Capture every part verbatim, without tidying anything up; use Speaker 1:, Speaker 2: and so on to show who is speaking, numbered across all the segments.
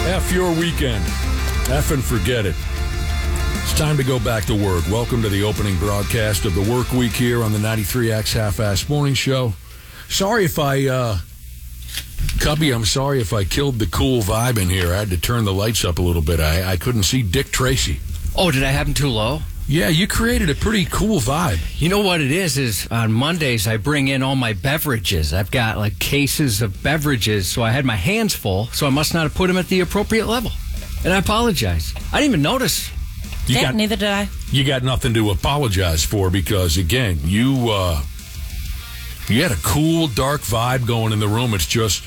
Speaker 1: F your weekend. F and forget it. It's time to go back to work. Welcome to the opening broadcast of the work week here on the ninety-three X Half-Ass Morning Show. Sorry if I, uh, Cubby, I'm sorry if I killed the cool vibe in here. I had to turn the lights up a little bit. I, I couldn't see Dick Tracy.
Speaker 2: Oh, did I have him too low?
Speaker 1: Yeah, you created a pretty cool vibe.
Speaker 2: You know what it is, is on Mondays I bring in all my beverages. I've got like cases of beverages, so I had my hands full, so I must not have put them at the appropriate level. And I apologize. I didn't even notice.
Speaker 1: You
Speaker 3: yeah,
Speaker 1: got,
Speaker 3: neither did I.
Speaker 1: You got nothing to apologize for because, again, you uh, you had a cool, dark vibe going in the room. It's just,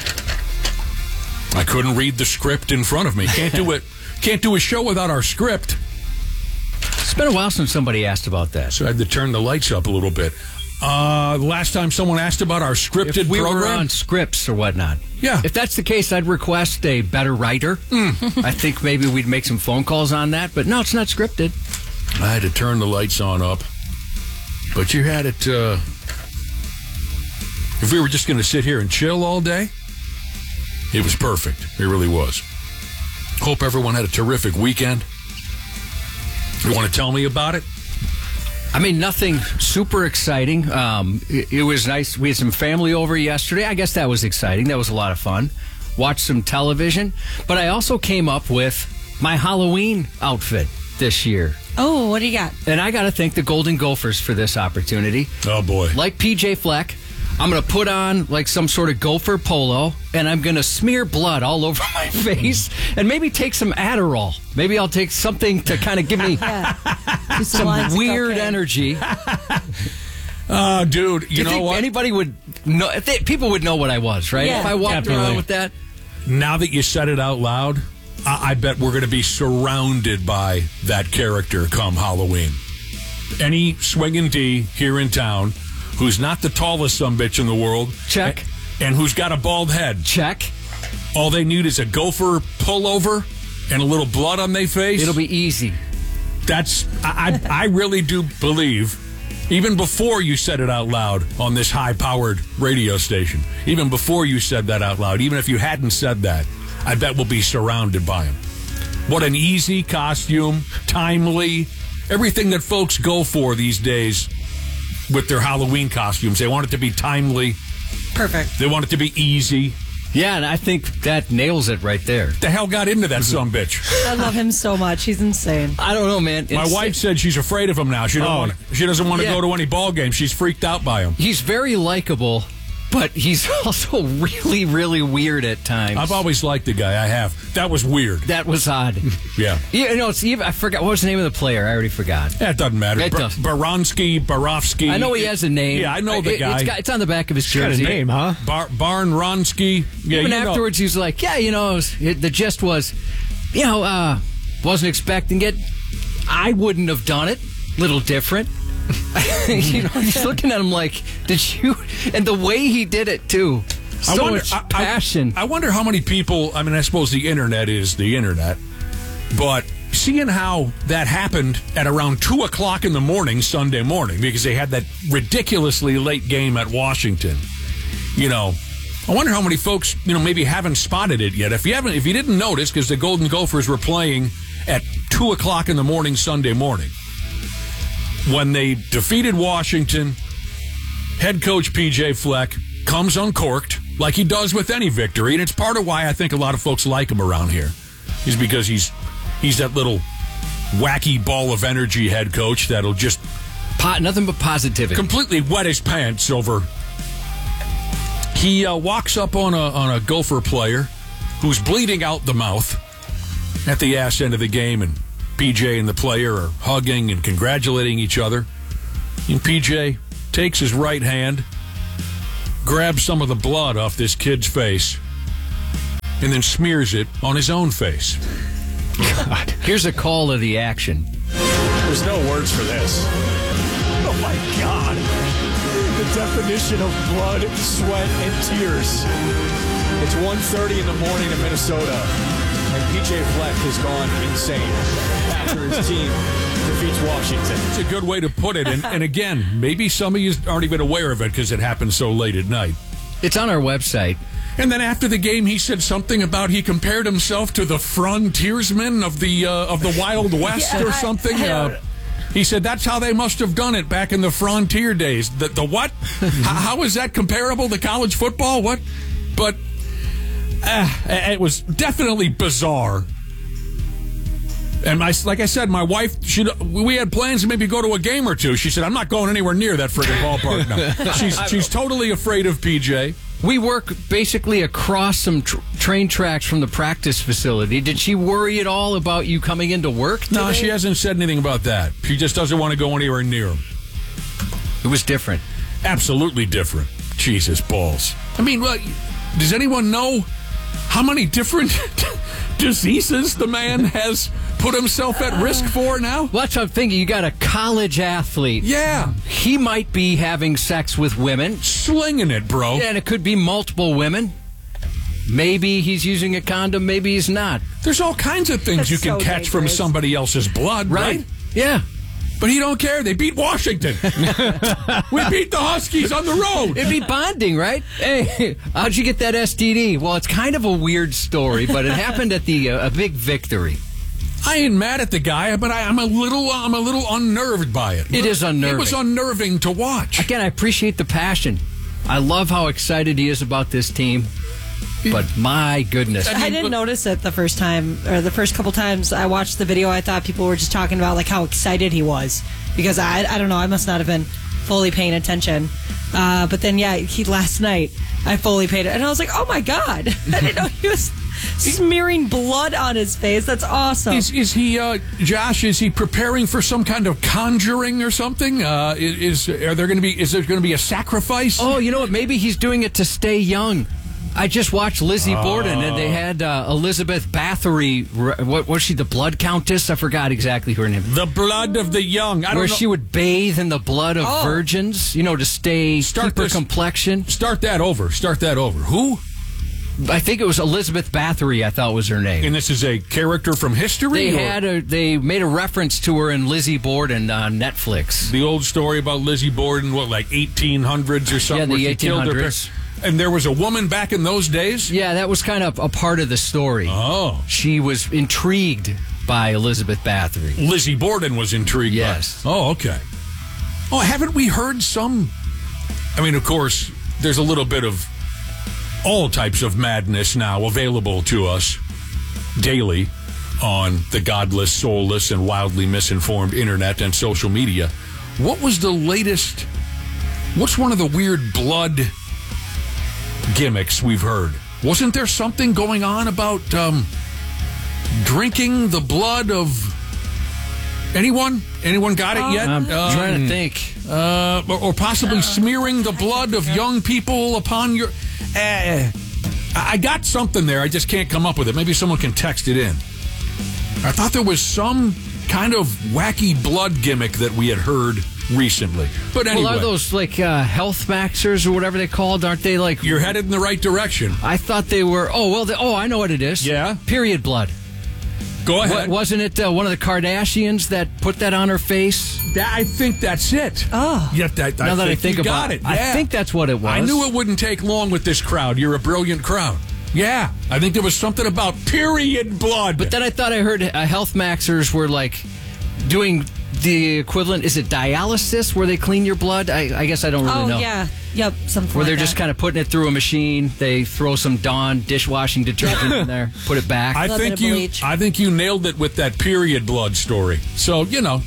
Speaker 1: I couldn't read the script in front of me. Can't do it. Can't do a show without our script.
Speaker 2: It's been a while since somebody asked about that.
Speaker 1: So I had to turn the lights up a little bit. Uh, the last time someone asked about our scripted
Speaker 2: if we
Speaker 1: program.
Speaker 2: were on scripts or whatnot.
Speaker 1: Yeah.
Speaker 2: If that's the case, I'd request a better writer. Mm. I think maybe we'd make some phone calls on that. But no, it's not scripted.
Speaker 1: I had to turn the lights on up. But you had it, uh, if we were just going to sit here and chill all day, it was perfect. It really was. Hope everyone had a terrific weekend. You want to tell me about it?
Speaker 2: I mean, nothing super exciting. Um, it, it was nice. We had some family over yesterday. I guess that was exciting. That was a lot of fun. Watched some television. But I also came up with my Halloween outfit this year.
Speaker 3: Oh, what do you got?
Speaker 2: And I got to thank the Golden Gophers for this opportunity.
Speaker 1: Oh, boy.
Speaker 2: Like P J Fleck, I'm going to put on like some sort of gopher polo, and I'm going to smear blood all over my face and maybe take some Adderall. Maybe I'll take something to kind of give me
Speaker 3: Yeah.
Speaker 2: some weird energy.
Speaker 1: Uh, dude, you,
Speaker 2: Do you
Speaker 1: know
Speaker 2: think
Speaker 1: what?
Speaker 2: anybody would know? If they, people would know what I was, right?
Speaker 3: Yeah.
Speaker 2: If I walked
Speaker 4: Definitely.
Speaker 2: around with that.
Speaker 1: Now that you said it out loud, I, I bet we're going to be surrounded by that character come Halloween. Any swinging D here in town who's not the tallest sumbitch in the world.
Speaker 2: Check.
Speaker 1: And, and who's got a bald head.
Speaker 2: Check.
Speaker 1: All they need is a gopher pullover and a little blood on their face.
Speaker 2: It'll be easy.
Speaker 1: That's, I, I, I really do believe, even before you said it out loud on this high-powered radio station, even before you said that out loud, even if you hadn't said that, I bet we'll be surrounded by him. What an easy costume, timely, everything that folks go for these days with their Halloween costumes. They want it to be timely.
Speaker 3: Perfect.
Speaker 1: They want it to be easy.
Speaker 2: Yeah, and I think that nails it right there.
Speaker 1: The hell got into that sumbitch?
Speaker 3: I love him so much. He's insane.
Speaker 2: I don't know, man.
Speaker 1: My
Speaker 2: It's-
Speaker 1: wife said she's afraid of him now. She, don't
Speaker 4: Oh.
Speaker 1: want, she doesn't want to
Speaker 2: Yeah.
Speaker 1: go to any ball games. She's freaked out by him.
Speaker 2: He's very likable, but he's also really, really weird at times.
Speaker 1: I've always liked the guy. I have. That was weird.
Speaker 2: That was odd.
Speaker 1: Yeah.
Speaker 2: Yeah, you know, it's even, I forgot what was the name of the player. I already forgot.
Speaker 1: Yeah, it doesn't matter.
Speaker 2: It
Speaker 1: Bar-
Speaker 2: does.
Speaker 1: Baronsky, Borofsky.
Speaker 2: I know he has a name.
Speaker 1: Yeah, I know the
Speaker 2: It-
Speaker 1: guy.
Speaker 2: It's, got, it's on the back of his
Speaker 4: Got a
Speaker 2: jersey.
Speaker 4: name, huh?
Speaker 1: Bar- Barnronsky. Yeah,
Speaker 2: Even
Speaker 1: you know.
Speaker 2: afterwards, he was like, "Yeah, you know, it was, it, the gist was, you know, uh, wasn't expecting it. I wouldn't have done it. Little different." You know, he's looking at him like, "Did you?" And the way he did it too, so
Speaker 1: I wonder,
Speaker 2: much
Speaker 1: I- I-
Speaker 2: passion.
Speaker 1: I, wonder how many people, I mean, I suppose the internet is the internet, but seeing how that happened at around two o'clock in the morning, Sunday morning, because they had that ridiculously late game at Washington, you know, I wonder how many folks, you know, maybe haven't spotted it yet. If you haven't, if you didn't notice, because the Golden Gophers were playing at two o'clock in the morning, Sunday morning, when they defeated Washington, head coach P J Fleck comes uncorked, like he does with any victory, and it's part of why I think a lot of folks like him around here, is because he's he's that little wacky ball of energy head coach that'll just
Speaker 2: Po- nothing but positivity.
Speaker 1: completely wet his pants over. He uh, walks up on a on a Gopher player who's bleeding out the mouth at the ass end of the game, and P J and the player are hugging and congratulating each other. And P J takes his right hand, grabs some of the blood off this kid's face, and then smears it on his own face.
Speaker 4: God.
Speaker 2: Here's a call to the action.
Speaker 5: There's no words for this. Oh my God. The definition of blood, sweat, and tears. It's one thirty in the morning in Minnesota, and P J Fleck has gone insane after his team defeats Washington.
Speaker 1: It's a good way to put it. And, and again, maybe some of you aren't even aware of it because it happened so late at night.
Speaker 2: It's on our website.
Speaker 1: And then after the game, he said something about he compared himself to the frontiersmen of the uh, of the Wild West
Speaker 3: Yeah,
Speaker 1: or
Speaker 3: I-
Speaker 1: something.
Speaker 3: I don't-
Speaker 1: uh, he said that's how they must have done it back in the frontier days. The, the what? how, how is that comparable to college football? What? But uh, it was definitely bizarre. And my, like I said, my wife, she, we had plans to maybe go to a game or two. She said, I'm not going anywhere near that friggin' ballpark now. She's, she's totally afraid of P J.
Speaker 2: We work basically across some tr- train tracks from the practice facility. Did she worry at all about you coming into work today?
Speaker 1: No, she hasn't said anything about that. She just doesn't want to go anywhere near him.
Speaker 2: It was different.
Speaker 1: Absolutely different. Jesus balls. I mean, well, does anyone know how many different diseases the man has put himself at risk for now?
Speaker 2: Well, that's what I'm thinking. You got a college athlete.
Speaker 1: Yeah.
Speaker 2: He might be having sex with women.
Speaker 1: Slinging it, bro.
Speaker 2: And it could be multiple women. Maybe he's using a condom. Maybe he's not.
Speaker 1: There's all kinds of things
Speaker 3: That's
Speaker 1: you can
Speaker 3: so
Speaker 1: catch from
Speaker 3: dangerous.
Speaker 1: somebody else's blood, right?
Speaker 2: Yeah.
Speaker 1: But he don't care. They beat Washington. We beat the Huskies on the road.
Speaker 2: It'd be bonding, right? Hey, how'd you get that S T D? Well, it's kind of a weird story, but it happened at the uh, a big victory.
Speaker 1: I ain't mad at the guy, but I, I'm a little, I'm a little unnerved by it.
Speaker 2: It is unnerving.
Speaker 1: It was unnerving to watch.
Speaker 2: Again, I appreciate the passion. I love how excited he is about this team. But my goodness.
Speaker 3: I didn't notice it the first time, or the first couple times I watched the video. I thought people were just talking about like how excited he was because I, I don't know, I must not have been fully paying attention. Uh, but then, yeah, he last night I fully paid it, and I was like, oh my god, I didn't know he was smearing blood on his face. That's awesome.
Speaker 1: Is, is he, uh, Josh? Is he preparing for some kind of conjuring or something? Uh, is, is are there going to be? Is there going to be a sacrifice?
Speaker 2: Oh, you know what? Maybe he's doing it to stay young. I just watched Lizzie Borden, and they had uh, Elizabeth Bathory. What was she? The Blood Countess? I forgot exactly her name.
Speaker 1: The blood of the young. I don't
Speaker 2: Where
Speaker 1: know.
Speaker 2: she would bathe in the blood of
Speaker 3: Oh.
Speaker 2: virgins, you know, to stay
Speaker 1: Start
Speaker 2: keep her
Speaker 1: this-
Speaker 2: complexion.
Speaker 1: Start that over. Start that over. Who?
Speaker 2: I think it was Elizabeth Bathory. I thought was her name.
Speaker 1: And this is a character from history.
Speaker 2: They
Speaker 1: or
Speaker 2: had a they made a reference to her in Lizzie Borden on Netflix.
Speaker 1: the old story about Lizzie Borden. What, like eighteen hundreds or something?
Speaker 2: Yeah, the
Speaker 1: where she
Speaker 2: eighteen
Speaker 1: killed her
Speaker 2: hundreds.
Speaker 1: par- And there was a woman back in those days.
Speaker 2: Yeah, that was kind of a part of the story.
Speaker 1: Oh,
Speaker 2: She was intrigued by Elizabeth Bathory.
Speaker 1: Lizzie Borden was intrigued. by-
Speaker 2: Yes.
Speaker 1: Oh, okay. Oh, haven't we heard some? I mean, of course, there's a little bit of all types of madness now available to us daily on the godless, soulless, and wildly misinformed internet and social media. What was the latest? What's one of the weird blood gimmicks we've heard? Wasn't there something going on about um, drinking the blood of anyone? Anyone got it yet?
Speaker 2: I'm
Speaker 1: Um,
Speaker 2: trying to think.
Speaker 1: uh, or, or possibly smearing the blood of young people upon your. Uh, I got something there. I just can't come up with it. Maybe someone can text it in. I thought there was some kind of wacky blood gimmick that we had heard recently. But anyway,
Speaker 2: Well, are those like uh, health maxers or whatever they called? Aren't they like?
Speaker 1: you're headed in the right direction.
Speaker 2: I thought they were. Oh well. They, oh, I know what it is.
Speaker 1: Yeah?
Speaker 2: Period blood.
Speaker 1: Go
Speaker 2: Wa-
Speaker 1: ahead.
Speaker 2: wasn't it uh, one of the Kardashians that put that on her face?
Speaker 1: That- I think that's it.
Speaker 3: Oh.
Speaker 1: Yeah, that,
Speaker 2: Now that I think
Speaker 1: you
Speaker 2: about
Speaker 1: got
Speaker 2: it,
Speaker 1: it.
Speaker 2: I
Speaker 1: Yeah.
Speaker 2: think that's what it was.
Speaker 1: I knew it wouldn't take long with this crowd. You're a brilliant crowd. Yeah, I think there was something about period blood.
Speaker 2: But then I thought I heard uh, health maxers were like doing the equivalent. Is it dialysis where they clean your blood? I, I guess I don't really
Speaker 3: Oh
Speaker 2: know.
Speaker 3: yeah, yep, something.
Speaker 2: Where
Speaker 3: like
Speaker 2: they're
Speaker 3: that.
Speaker 2: just kind of putting it through a machine. They throw some Dawn dishwashing detergent in there, put it back.
Speaker 1: I
Speaker 3: little
Speaker 1: think
Speaker 3: bit of
Speaker 1: you,
Speaker 3: bleach.
Speaker 1: I think you nailed it with that period blood story. So you know,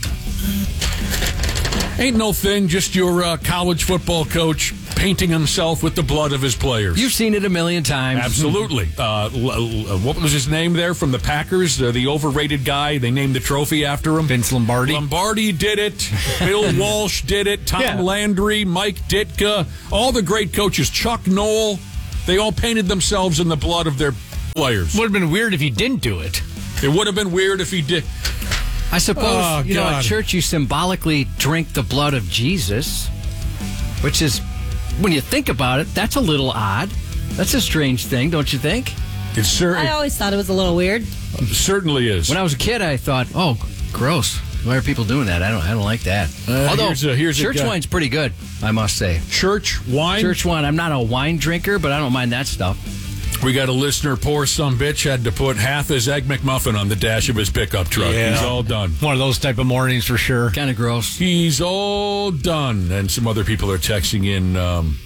Speaker 1: ain't no thing. Just your uh, college football coach painting himself with the blood of his players.
Speaker 2: You've seen it a million times.
Speaker 1: Absolutely. Uh, l- l- what was his name there from the Packers? Uh, the overrated guy. They named the trophy after him.
Speaker 2: Vince Lombardi.
Speaker 1: Lombardi did it. Bill Walsh did it. Tom
Speaker 2: Yeah.
Speaker 1: Landry, Mike Ditka, all the great coaches. Chuck Noll. They all painted themselves in the blood of their players.
Speaker 4: Would have been weird if he didn't do it.
Speaker 1: It would have been weird if he did.
Speaker 2: I suppose,
Speaker 1: Oh,
Speaker 2: you know,
Speaker 1: God.
Speaker 2: at church you symbolically drink the blood of Jesus, which is, when you think about it, that's a little odd. That's a strange thing, don't you think?
Speaker 1: It cer-
Speaker 3: I always thought it was a little weird.
Speaker 1: certainly is.
Speaker 2: When I was a kid, I thought, oh, gross. Why are people doing that? I don't I don't like that.
Speaker 1: Uh,
Speaker 2: Although,
Speaker 1: here's a- here's a
Speaker 2: church
Speaker 1: guy-
Speaker 2: wine's pretty good, I must say.
Speaker 1: Church wine.
Speaker 2: Church wine, I'm not a wine drinker, but I don't mind that stuff.
Speaker 1: We got a listener, poor sumbitch, had to put half his Egg McMuffin on the dash of his pickup truck.
Speaker 5: Yeah.
Speaker 1: He's all done.
Speaker 5: One of those type of mornings for sure.
Speaker 2: Kind of gross.
Speaker 1: He's all done. And some other people are texting in, um,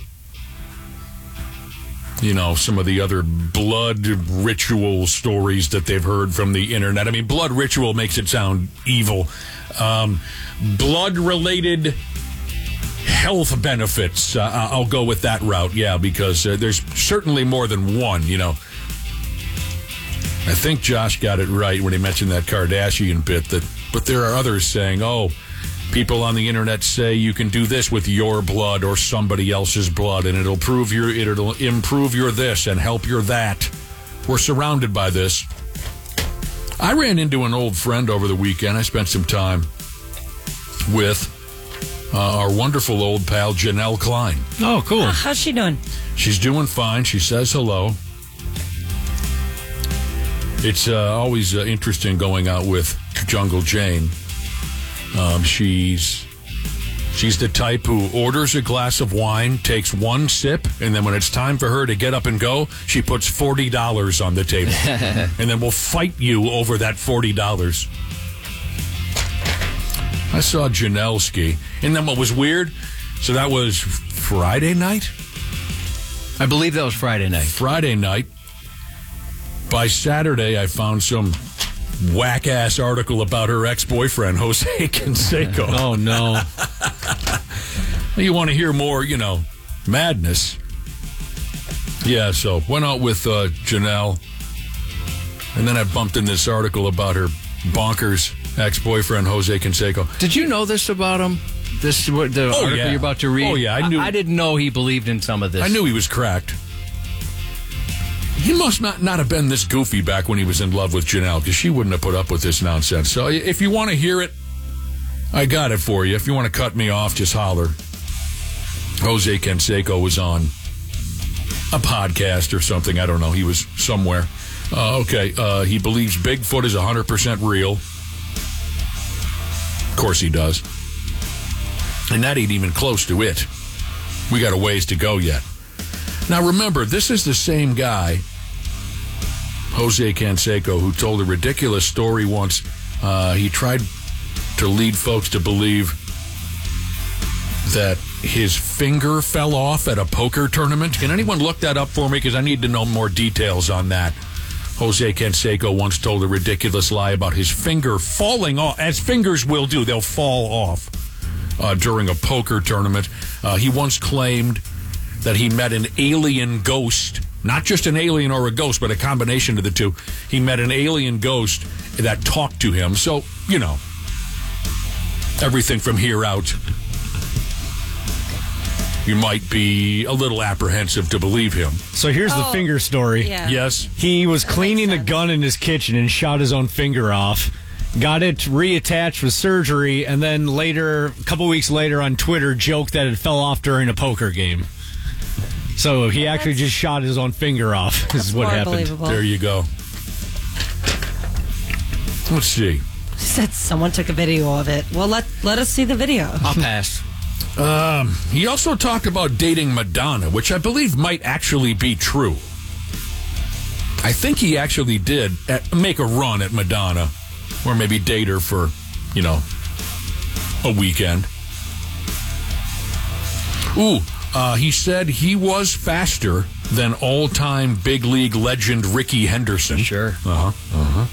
Speaker 1: you know, some of the other blood ritual stories that they've heard from the internet. I mean, blood ritual makes it sound evil. Um, blood-related health benefits. Uh, I'll go with that route, yeah, because uh, there's certainly more than one, you know. I think Josh got it right when he mentioned that Kardashian bit, that, but there are others saying, oh, people on the internet say you can do this with your blood or somebody else's blood, and it'll prove your, it'll improve your this and help your that. We're surrounded by this. I ran into an old friend over the weekend. I spent some time with uh, our wonderful old pal, Janelle Klein.
Speaker 5: Oh, cool.
Speaker 3: Uh, how's she doing?
Speaker 1: She's doing fine. She says hello. It's uh, always uh, interesting going out with Jungle Jane. Um, she's she's the type who orders a glass of wine, takes one sip, and then when it's time for her to get up and go, she puts forty dollars on the table. And then will fight you over that forty dollars. I saw Janelle ski. And then what was weird, so that was Friday night?
Speaker 2: I believe that was Friday night.
Speaker 1: Friday night. By Saturday, I found some whack-ass article about her ex-boyfriend, Jose Canseco.
Speaker 5: Oh, no.
Speaker 1: You want to hear more, you know, madness. Yeah, so went out with uh, Janelle, and then I bumped in this article about her bonkers ex-boyfriend, Jose Canseco.
Speaker 2: Did you know this about him? This what the
Speaker 1: Oh,
Speaker 2: article
Speaker 1: yeah.
Speaker 2: you're about to read?
Speaker 1: Oh, yeah, I knew-
Speaker 2: I, I didn't know he believed in some of this.
Speaker 1: I knew he was cracked. He must not, not have been this goofy back when he was in love with Janelle, because she wouldn't have put up with this nonsense. So if you want to hear it, I got it for you. If you want to cut me off, just holler. Jose Canseco was on a podcast or something. I don't know. He was somewhere. Uh, okay. Uh, he believes Bigfoot is one hundred percent real. Of course he does. And that ain't even close to it. We got a ways to go yet. Now, remember, this is the same guy, Jose Canseco, who told a ridiculous story once. Uh, he tried to lead folks to believe that his finger fell off at a poker tournament. Can anyone look that up for me? Because I need to know more details on that. Jose Canseco once told a ridiculous lie about his finger falling off, as fingers will do. They'll fall off uh, during a poker tournament. Uh, he once claimed that he met an alien ghost, not just an alien or a ghost, but a combination of the two. He met an alien ghost that talked to him. So, you know, everything from here out, you might be a little apprehensive to believe him.
Speaker 5: So here's the
Speaker 3: Oh,
Speaker 5: finger story.
Speaker 3: yeah.
Speaker 1: Yes?
Speaker 5: He was
Speaker 3: That
Speaker 5: cleaning a
Speaker 3: makes sense.
Speaker 5: gun in his kitchen and shot his own finger off. Got it reattached with surgery, and then later, a couple weeks later on Twitter, joked that it fell off during a poker game. So he actually just shot his own finger off. This is what
Speaker 3: More
Speaker 5: happened.
Speaker 3: believable.
Speaker 1: There you go. Let's see.
Speaker 3: She said someone took a video of it. Well, let let us see the video.
Speaker 2: I'll pass.
Speaker 1: Um, he also talked about dating Madonna, which I believe might actually be true. I think he actually did at, make a run at Madonna, or maybe date her for, you know, a weekend. Ooh, uh, he said he was faster than all-time big league legend Ricky Henderson.
Speaker 2: Sure.
Speaker 1: Uh-huh, uh-huh.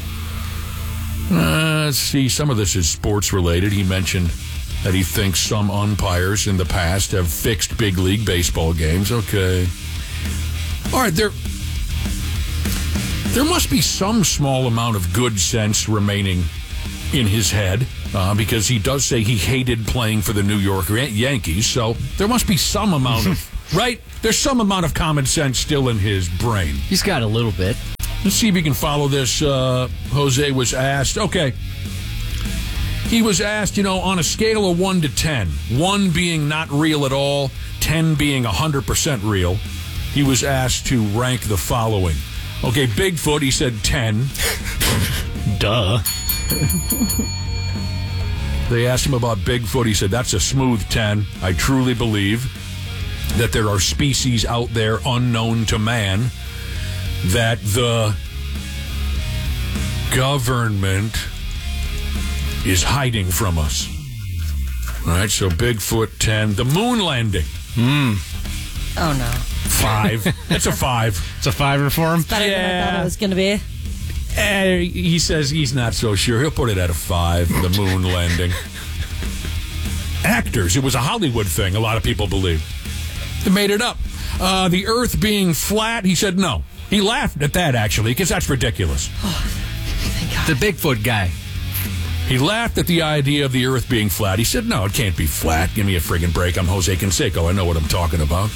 Speaker 1: Uh, let's see, some of this is sports-related. He mentioned that he thinks some umpires in the past have fixed big league baseball games. Okay. All right, there, there must be some small amount of good sense remaining in his head, uh, because he does say he hated playing for the New York Yan- Yankees, so there must be some amount of, right? There's some amount of common sense still in his brain.
Speaker 2: He's got a little bit.
Speaker 1: Let's see if we can follow this. Uh, Jose was asked, okay, he was asked, you know, on a scale of one to ten, one being not real at all, ten being one hundred percent real, he was asked to rank the following. Okay, Bigfoot, he said ten.
Speaker 5: Duh.
Speaker 1: They asked him about Bigfoot. He said, that's a smooth ten. I truly believe that there are species out there unknown to man that the government is hiding from us. All right, so Bigfoot ten. The moon landing.
Speaker 4: Mm.
Speaker 3: Oh, no.
Speaker 1: Five. It's a five.
Speaker 4: It's a fiver for him?
Speaker 3: Better than I thought it was going to be.
Speaker 1: Eh, he says he's not so sure. He'll put it at a five, the moon landing. Actors. It was a Hollywood thing, a lot of people believe. They made it up. Uh, the Earth being flat, he said no. He laughed at that, actually, because that's ridiculous.
Speaker 3: Oh, thank God.
Speaker 2: The Bigfoot guy.
Speaker 1: He laughed at the idea of the Earth being flat. He said, no, it can't be flat. Give me a friggin' break. I'm Jose Canseco. I know what I'm talking about.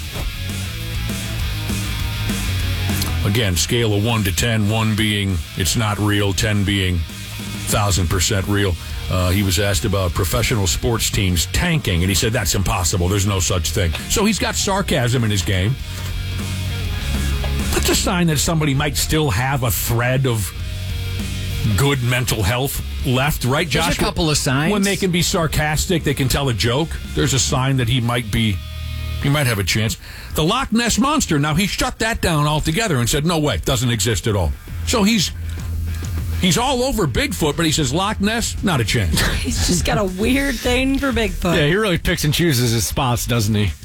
Speaker 1: Again, scale of one to ten, one being it's not real, ten being one thousand percent real. Uh, he was asked about professional sports teams tanking, and he said that's impossible. There's no such thing. So he's got sarcasm in his game. That's a sign that somebody might still have a thread of good mental health left, right, Josh?
Speaker 2: There's a couple of signs.
Speaker 1: When they can be sarcastic, they can tell a joke. There's a sign that he might be, he might have a chance. The Loch Ness Monster, now he shut that down altogether and said, no way, doesn't exist at all. So he's he's all over Bigfoot, but he says Loch Ness, not a chance.
Speaker 3: He's just got a weird thing for Bigfoot.
Speaker 4: Yeah, he really picks and chooses his spots, doesn't he?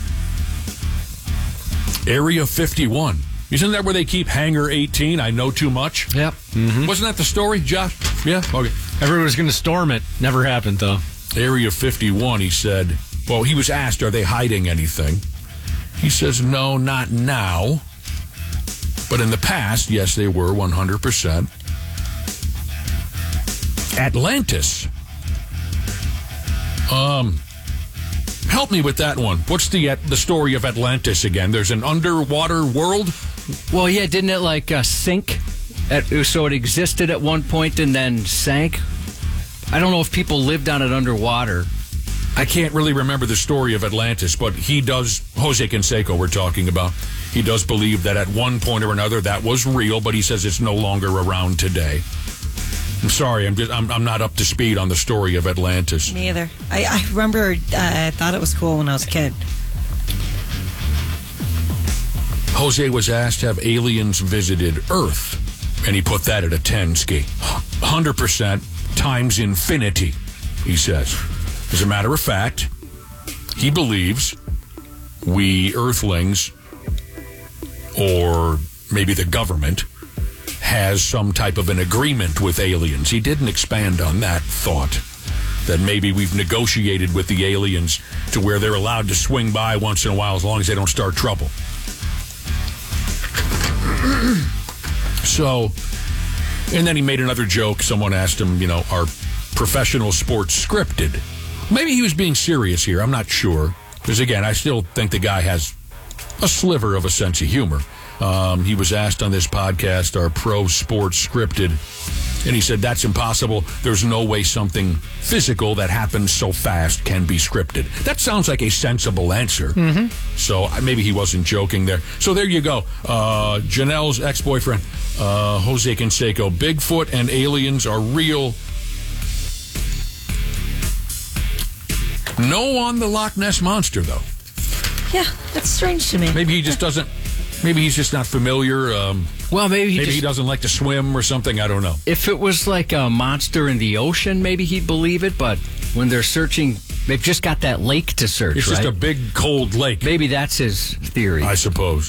Speaker 1: Area fifty-one. Isn't that where they keep Hangar eighteen? I know too much.
Speaker 2: Yep.
Speaker 1: Mm-hmm. Wasn't that the story, Josh? Yeah? Okay.
Speaker 4: Everyone was going to storm it. Never happened, though.
Speaker 1: Area fifty-one, he said. Well, he was asked, are they hiding anything? He says, no, not now. But in the past, yes, they were one hundred percent. Atlantis. Um, help me with that one. What's the the story of Atlantis again? There's an underwater world?
Speaker 2: Well, yeah, didn't it like uh, sink? At, so it existed at one point and then sank? I don't know if people lived on it underwater.
Speaker 1: I can't really remember the story of Atlantis, but he does, Jose Canseco we're talking about, he does believe that at one point or another that was real, but he says it's no longer around today. I'm sorry, I'm just I'm, I'm not up to speed on the story of Atlantis.
Speaker 3: Me either. I, I remember uh, I thought it was cool when I was a kid.
Speaker 1: Jose was asked, have aliens visited Earth? And he put that at a ten ski. one hundred percent times infinity, he says. As a matter of fact, he believes we Earthlings, or maybe the government, has some type of an agreement with aliens. He didn't expand on that thought, that maybe we've negotiated with the aliens to where they're allowed to swing by once in a while as long as they don't start trouble. So, and then he made another joke. Someone asked him, you know, are professional sports scripted? Maybe he was being serious here. I'm not sure. Because, again, I still think the guy has a sliver of a sense of humor. Um, he was asked on this podcast, are pro sports scripted? And he said, that's impossible. There's no way something physical that happens so fast can be scripted. That sounds like a sensible answer. Mm-hmm. So maybe he wasn't joking there. So there you go. Uh, Janelle's ex-boyfriend, uh, Jose Canseco. Bigfoot and aliens are real. No on the Loch Ness Monster, though.
Speaker 3: Yeah, that's strange to me.
Speaker 1: Maybe he just doesn't... Maybe he's just not familiar. Um,
Speaker 2: well, maybe he
Speaker 1: maybe
Speaker 2: just,
Speaker 1: he doesn't like to swim or something. I don't know.
Speaker 2: If it was like a monster in the ocean, maybe he'd believe it. But when they're searching, they've just got that lake to search.
Speaker 1: It's
Speaker 2: right?
Speaker 1: just a big cold lake.
Speaker 2: Maybe that's his theory.
Speaker 1: I suppose.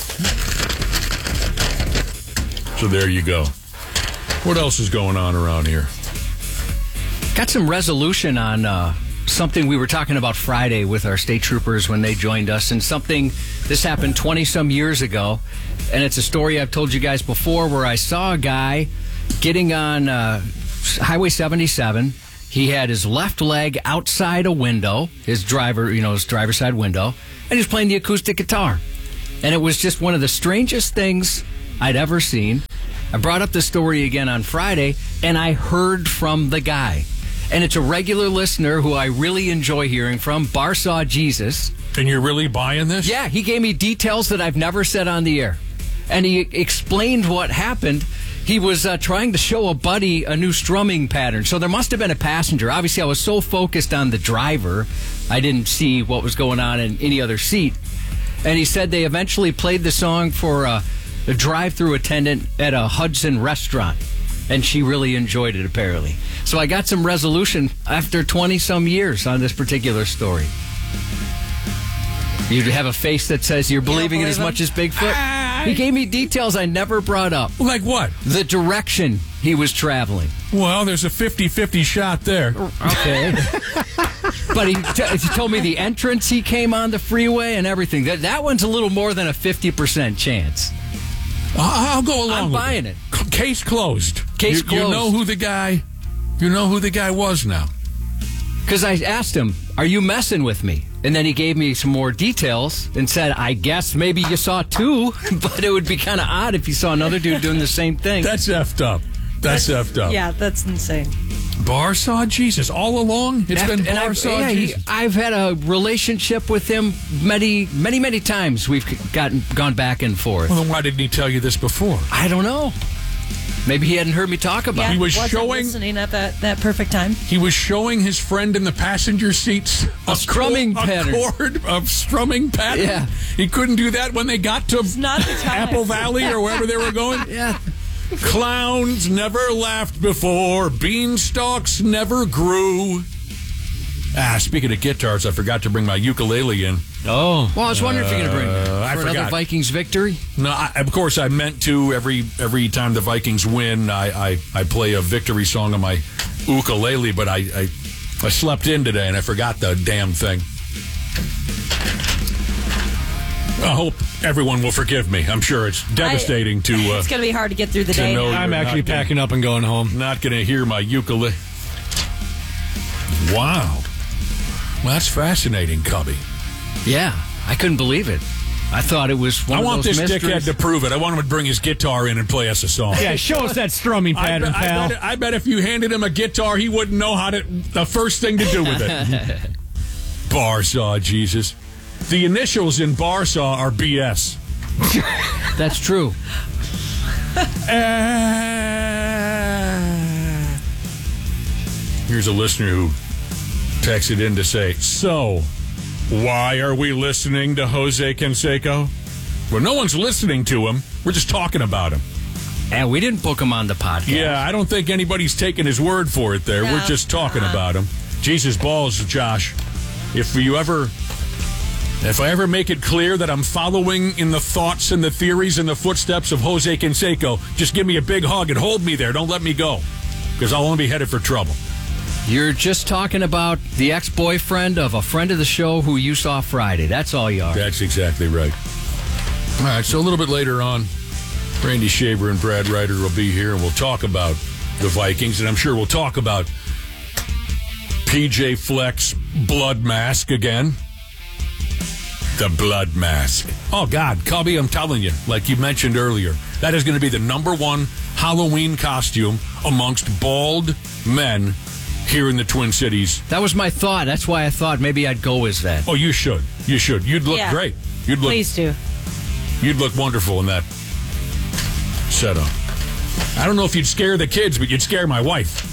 Speaker 1: So there you go. What else is going on around here?
Speaker 2: Got some resolution on uh, something we were talking about Friday with our state troopers when they joined us, and something this happened twenty some years ago, and it's a story I've told you guys before where I saw a guy getting on uh, Highway seventy-seven. He had his left leg outside a window, his driver, you know, his driver's side window, and he was playing the acoustic guitar. And it was just one of the strangest things I'd ever seen. I brought up the story again on Friday, and I heard from the guy. And it's a regular listener who I really enjoy hearing from, Barsaw Jesus.
Speaker 1: And you're really buying this?
Speaker 2: Yeah, he gave me details that I've never said on the air. And he explained what happened. He was uh, trying to show a buddy a new strumming pattern. So there must have been a passenger. Obviously, I was so focused on the driver, I didn't see what was going on in any other seat. And he said they eventually played the song for uh, a drive-through attendant at a Hudson restaurant, and she really enjoyed it, apparently. So I got some resolution after twenty-some years on this particular story. You have a face that says you're believing
Speaker 3: believe
Speaker 2: it as
Speaker 3: him?
Speaker 2: much as Bigfoot?
Speaker 1: I-
Speaker 2: He gave me details I never brought up.
Speaker 1: Like what?
Speaker 2: The direction he was traveling.
Speaker 1: Well, there's a fifty-fifty shot there.
Speaker 2: Okay. But he, t- he told me the entrance he came on the freeway and everything. That that one's a little more than a fifty percent chance.
Speaker 1: I'll I'll go along
Speaker 2: I'm
Speaker 1: with
Speaker 2: buying
Speaker 1: it.
Speaker 2: it.
Speaker 1: C- Case closed.
Speaker 2: Case
Speaker 1: you,
Speaker 2: closed.
Speaker 1: You know who the guy. You know who the guy was now.
Speaker 2: Because I asked him, are you messing with me? And then he gave me some more details and said, I guess maybe you saw two, but it would be kind of odd if you saw another dude doing the same thing.
Speaker 1: That's effed up. That's, effed up.
Speaker 3: Yeah, that's insane.
Speaker 1: Barsaw Jesus all along. It's
Speaker 2: After-
Speaker 1: been
Speaker 2: and I've,
Speaker 1: Barsaw
Speaker 2: yeah, he-
Speaker 1: Jesus.
Speaker 2: I've had a relationship with him many, many, many times. We've gotten gone back and forth.
Speaker 1: Well, then why didn't he tell you this before?
Speaker 2: I don't know. Maybe he hadn't heard me talk about
Speaker 3: Yeah,
Speaker 2: it.
Speaker 1: He was
Speaker 3: wasn't
Speaker 1: showing-
Speaker 3: listening at that, that perfect time.
Speaker 1: He was showing his friend in the passenger seats
Speaker 2: A strumming
Speaker 1: chord,
Speaker 2: pattern.
Speaker 1: A chord of strumming pattern.
Speaker 2: Yeah.
Speaker 1: He couldn't do that when they got to
Speaker 3: not the time.
Speaker 1: Apple Valley or wherever they were going.
Speaker 2: Yeah.
Speaker 1: Clowns never laughed before. Beanstalks never grew. Ah, speaking of guitars, I forgot to bring my ukulele in.
Speaker 4: Oh.
Speaker 2: Well, I was wondering if you're going to bring it
Speaker 1: Uh, I
Speaker 2: for another
Speaker 1: forgot.
Speaker 2: Vikings victory.
Speaker 1: No, I, of course I meant to. Every every time the Vikings win, I, I, I play a victory song on my ukulele, but I, I I slept in today and I forgot the damn thing. I hope everyone will forgive me. I'm sure it's devastating to uh,
Speaker 3: It's going to be hard to get through the
Speaker 1: to
Speaker 3: day.
Speaker 1: know
Speaker 4: I'm
Speaker 1: you're
Speaker 4: actually
Speaker 1: not gonna-
Speaker 4: packing up and going home.
Speaker 1: Not going to hear my ukulele. Wow. Well, that's fascinating, Cubby.
Speaker 2: Yeah, I couldn't believe it. I thought it was one
Speaker 1: I
Speaker 2: of
Speaker 1: want
Speaker 2: those
Speaker 1: this
Speaker 2: mysteries.
Speaker 1: dickhead to prove it. I want him to bring his guitar in and play us a song.
Speaker 4: Yeah, show us that strumming
Speaker 1: I
Speaker 4: pattern,
Speaker 1: bet, I,
Speaker 4: pal.
Speaker 1: bet, I bet if you handed him a guitar, he wouldn't know how to the first thing to do with it. Barsaw, Jesus. The initials in Barsaw are B S.
Speaker 2: That's true.
Speaker 1: Here's a listener who texted in to say, so, why are we listening to Jose Canseco? Well, no one's listening to him. We're just talking about him.
Speaker 2: And we didn't book him on the podcast.
Speaker 1: Yeah, I don't think anybody's taking his word for it there.
Speaker 3: No.
Speaker 1: We're just talking
Speaker 3: Uh-huh.
Speaker 1: about him. Jesus balls, Josh. If you ever... If I ever make it clear that I'm following in the thoughts and the theories and the footsteps of Jose Canseco, just give me a big hug and hold me there. Don't let me go, because I'll only be headed for trouble.
Speaker 2: You're just talking about the ex-boyfriend of a friend of the show who you saw Friday. That's all you are.
Speaker 1: That's exactly right. All right, so a little bit later on, Randy Shaver and Brad Ryder will be here, and we'll talk about the Vikings, and I'm sure we'll talk about P J Fleck's blood mask again. The blood mask. Oh, God, Cubby, I'm telling you, like you mentioned earlier, that is going to be the number one Halloween costume amongst bald men here in the Twin Cities.
Speaker 2: That was my thought. That's why I thought maybe I'd go as that.
Speaker 1: Oh, you should. You should. You'd look
Speaker 3: Yeah.
Speaker 1: great. You'd look
Speaker 3: Please do.
Speaker 1: You'd look wonderful in that setup. I don't know if you'd scare the kids, but you'd scare my wife.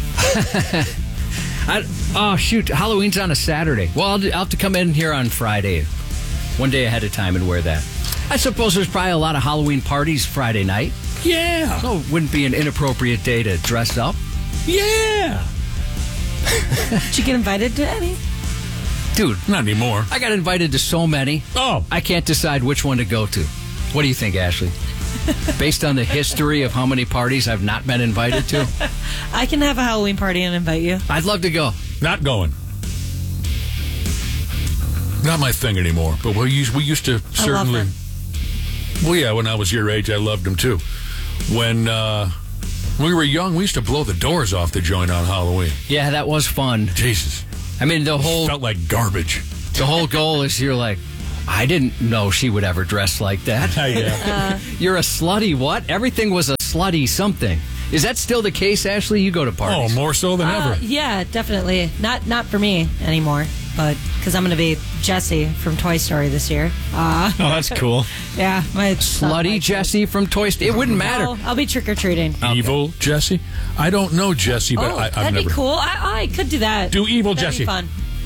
Speaker 2: I, oh, shoot. Halloween's on a Saturday. Well, I'll, I'll have to come in here on Friday, one day ahead of time, and wear that. I suppose there's probably a lot of Halloween parties Friday night.
Speaker 1: Yeah.
Speaker 2: So it wouldn't be an inappropriate day to dress up.
Speaker 1: Yeah.
Speaker 3: Did you get invited to any?
Speaker 2: Dude,
Speaker 1: Not anymore.
Speaker 2: I got invited to so many.
Speaker 1: Oh.
Speaker 2: I can't decide which one to go to. What do you think, Ashley? Based on the history of how many parties I've not been invited to,
Speaker 3: I can have a Halloween party and invite you.
Speaker 2: I'd love to go.
Speaker 1: Not going. Not my thing anymore. But we used, we used to certainly.
Speaker 3: them.
Speaker 1: Well, yeah, when I was your age, I loved them too. When uh, we were young, we used to blow the doors off the joint on Halloween.
Speaker 2: Yeah, that was fun.
Speaker 1: Jesus.
Speaker 2: I mean, the whole
Speaker 1: Felt like garbage.
Speaker 2: the whole goal is you're like, I didn't know she would ever dress like that.
Speaker 1: yeah.
Speaker 2: You're a slutty what? Everything was a slutty something. Is that still the case, Ashley? You go to
Speaker 1: Oh,
Speaker 2: parties.
Speaker 1: more so than
Speaker 3: Uh,
Speaker 1: ever.
Speaker 3: yeah, definitely. Not not for me anymore, but because I'm going to be Jessie from Toy Story this year. Uh,
Speaker 4: Oh, that's cool.
Speaker 3: yeah, my
Speaker 2: Slutty Jessie from Toy Story. It wouldn't matter.
Speaker 3: I'll, I'll be trick or treating.
Speaker 1: Evil Jesse? I don't know Jesse, but
Speaker 3: Oh,
Speaker 1: I, I've
Speaker 3: that'd
Speaker 1: never.
Speaker 3: be cool. I, I could do that.
Speaker 1: Do evil
Speaker 3: That'd
Speaker 1: Jessie.
Speaker 3: Be fun.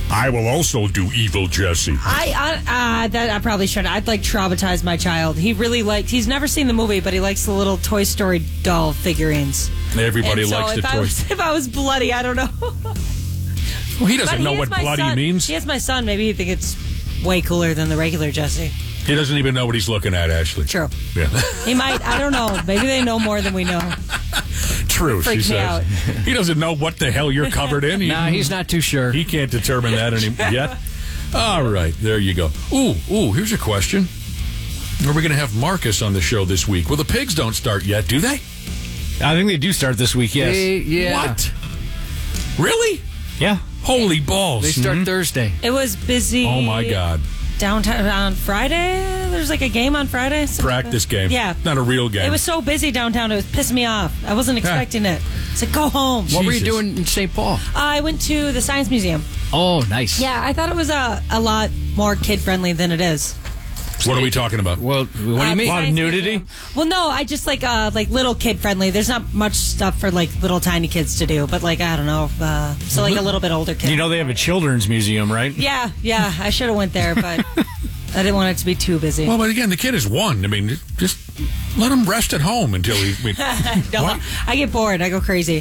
Speaker 1: I will also do evil Jesse.
Speaker 3: I I, uh, that I probably shouldn't. I'd like traumatize my child. He really likes. He's never seen the movie, but he likes the little Toy Story doll figurines.
Speaker 1: Everybody
Speaker 3: And so
Speaker 1: likes the
Speaker 3: if I
Speaker 1: toy.
Speaker 3: was, if I was bloody, I don't know.
Speaker 1: Well, he doesn't
Speaker 3: But
Speaker 1: know
Speaker 3: he
Speaker 1: what
Speaker 3: is my
Speaker 1: bloody
Speaker 3: son.
Speaker 1: means.
Speaker 3: He has my son. Maybe he'd think it's way cooler than the regular Jesse.
Speaker 1: He doesn't even know what he's looking at, Ashley.
Speaker 3: True.
Speaker 1: Yeah.
Speaker 3: He might. I don't know. Maybe they know more than we know.
Speaker 1: True, she
Speaker 3: Freaks me
Speaker 1: says.
Speaker 3: out.
Speaker 1: He doesn't know what the hell you're covered in. He,
Speaker 2: Nah, he's not too sure.
Speaker 1: He can't determine that any yet. All right, there you go. Ooh, ooh, here's a question. Are we going to have Marcus on the show this week? Well, the pigs don't start yet, do they?
Speaker 5: I think they do start this week, yes.
Speaker 2: They- yeah.
Speaker 1: What? Really?
Speaker 5: Yeah.
Speaker 1: Holy balls.
Speaker 2: They start Thursday.
Speaker 3: It was busy.
Speaker 1: Oh, my God.
Speaker 3: Downtown on Friday. There's like a game on Friday. something like
Speaker 1: Practice
Speaker 3: that.
Speaker 1: game.
Speaker 3: Yeah.
Speaker 1: Not a real game.
Speaker 3: It was so busy downtown. It was pissing me off. I wasn't expecting it. It's like, go home.
Speaker 2: What were you
Speaker 1: Jesus.
Speaker 2: doing in Saint Paul?
Speaker 3: I went to the Science Museum.
Speaker 2: Oh, nice.
Speaker 3: Yeah, I thought it was a, a lot more kid friendly than it is.
Speaker 1: What are we talking about?
Speaker 2: Well, what do you
Speaker 3: Uh,
Speaker 2: mean?
Speaker 5: A lot of
Speaker 3: Science
Speaker 5: nudity?
Speaker 3: Museum. Well, no, I just like uh, like little kid friendly. There's not much stuff for like little tiny kids to do, but like I don't know, uh, so like a little bit older kid.
Speaker 5: You know they have a children's museum, right?
Speaker 3: Yeah, yeah, I should have went there, but I didn't want it to be too busy.
Speaker 1: Well, but again, the kid is one. I mean, just let him rest at home until he... I, mean,
Speaker 3: No,
Speaker 1: what?
Speaker 3: I get bored. I go crazy.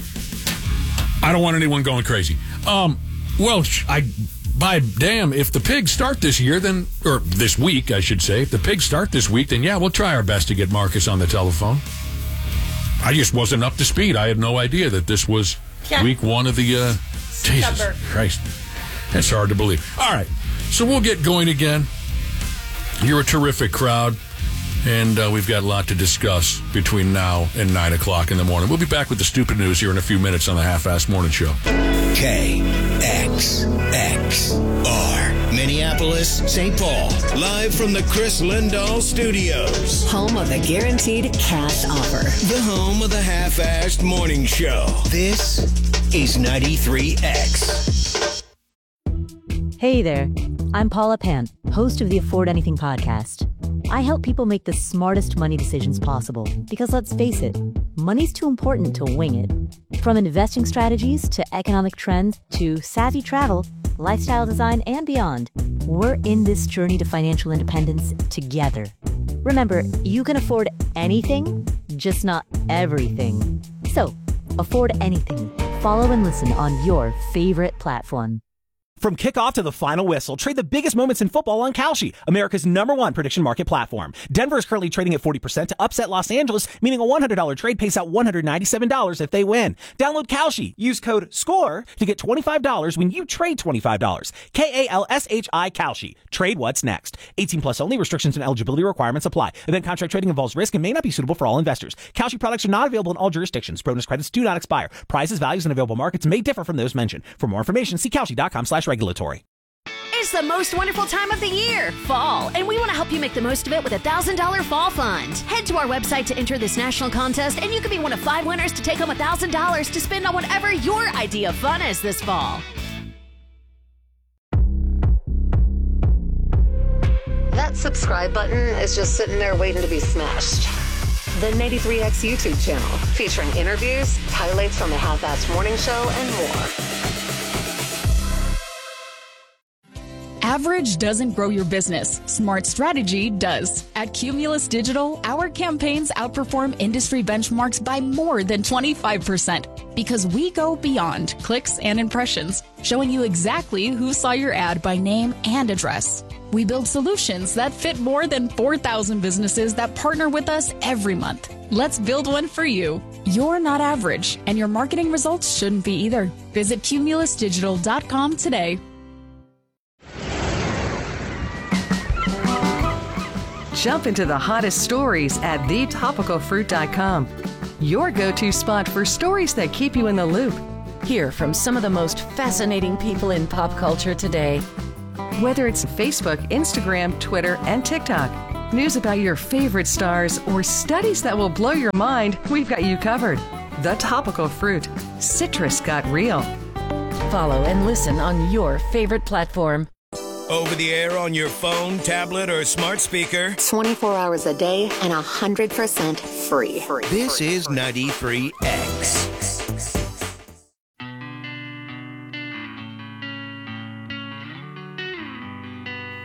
Speaker 1: I don't want anyone going crazy. Um, well, sh- I... By damn, if the pigs start this year, then, or this week, I should say, if the pigs start this week, then yeah, we'll try our best to get Marcus on the telephone. I just wasn't up to speed. I had no idea that this was
Speaker 3: Yeah.
Speaker 1: week one of the, uh, Jesus
Speaker 3: September.
Speaker 1: Christ. That's hard to believe. All right, so we'll get going again. You're a terrific crowd, and uh, we've got a lot to discuss between now and nine o'clock in the morning. We'll be back with the stupid news here in a few minutes on the Half-Assed Morning Show.
Speaker 6: K X X R Minneapolis, Saint Paul. Live from the Chris Lindahl Studios.
Speaker 7: Home of the guaranteed cash offer.
Speaker 6: The home of the Half-Assed Morning Show. This is ninety-three X.
Speaker 8: Hey there, I'm Paula Pant, host of the Afford Anything podcast. I help people make the smartest money decisions possible because let's face it, money's too important to wing it. From investing strategies to economic trends to savvy travel, lifestyle design, and beyond, we're in this journey to financial independence together. Remember, you can afford anything, just not everything. So, afford anything. Follow and listen on your favorite platform.
Speaker 9: From kickoff to the final whistle, trade the biggest moments in football on Kalshi, America's number one prediction market platform. Denver is currently trading at forty percent to upset Los Angeles, meaning a one hundred dollars trade pays out one hundred ninety-seven dollars if they win. Download Kalshi. Use code SCORE to get twenty-five dollars when you trade twenty-five dollars. K A L S H I Kalshi. Trade what's next. eighteen plus only. Restrictions and eligibility requirements apply. Event contract trading involves risk and may not be suitable for all investors. Kalshi products are not available in all jurisdictions. Bonus credits do not expire. Prizes, values, and available markets may differ from those mentioned. For more information, see Kalshi.com slash regulatory.
Speaker 10: It's the most wonderful time of the year, fall, and we want to help you make the most of it with a one thousand dollars Fall Fund. Head to our website to enter this national contest, and you could be one of five winners to take home one thousand dollars to spend on whatever your idea of fun is this fall.
Speaker 7: That subscribe button is just sitting there waiting to be smashed. The ninety-three X YouTube channel, featuring interviews, highlights from the Half-Assed Morning Show, and more.
Speaker 11: Average doesn't grow your business. Smart strategy does. At Cumulus Digital, our campaigns outperform industry benchmarks by more than twenty-five percent because we go beyond clicks and impressions, showing you exactly who saw your ad by name and address. We build solutions that fit more than four thousand businesses that partner with us every month. Let's build one for you. You're not average, and your marketing results shouldn't be either. Visit cumulus digital dot com today.
Speaker 12: Jump into the hottest stories at the topical fruit dot com. Your go-to spot for stories that keep you in the loop.
Speaker 13: Hear from some of the most fascinating people in pop culture today.
Speaker 12: Whether it's Facebook, Instagram, Twitter, and TikTok, news about your favorite stars, or studies that will blow your mind, we've got you covered. The Topical Fruit. Citrus got real.
Speaker 13: Follow and listen on your favorite platform.
Speaker 6: Over the air on your phone, tablet, or smart speaker.
Speaker 7: twenty-four hours a day and one hundred percent free.
Speaker 6: This is ninety-three X.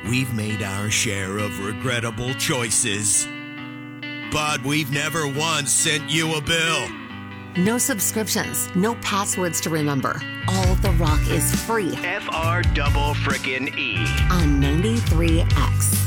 Speaker 6: we've made our share of regrettable choices. But we've never once sent you a bill.
Speaker 7: No subscriptions, no passwords to remember. All The Rock is free.
Speaker 6: F R double frickin' E.
Speaker 7: On ninety-three X.